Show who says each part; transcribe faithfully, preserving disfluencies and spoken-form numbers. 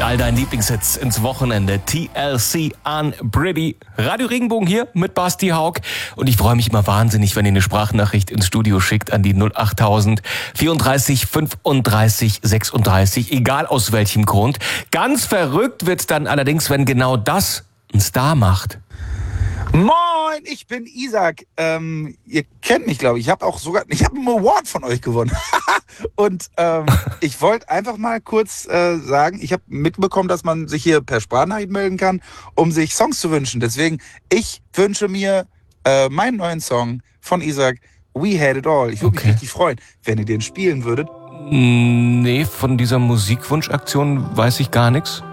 Speaker 1: All dein Lieblingshits ins Wochenende. T L C Unpretty. Radio Regenbogen hier mit Basti Haug. Und ich freue mich immer wahnsinnig, wenn ihr eine Sprachnachricht ins Studio schickt an die null achttausend vierunddreißig fünfunddreißig sechsunddreißig. Egal aus welchem Grund. Ganz verrückt wird's dann allerdings, wenn genau das ein Star macht.
Speaker 2: Moin, ich bin Isaac. Ähm, ihr kennt mich, glaube ich. Ich habe auch sogar, ich habe einen Award von euch gewonnen. Und ähm, ich wollte einfach mal kurz äh, sagen, ich habe mitbekommen, dass man sich hier per Sprachnachricht melden kann, um sich Songs zu wünschen. Deswegen, ich wünsche mir äh, meinen neuen Song von Isaac, We Had It All. Ich würde
Speaker 1: Okay.
Speaker 2: mich richtig freuen, wenn ihr den spielen würdet.
Speaker 1: Nee, von dieser Musikwunschaktion weiß ich gar nichts.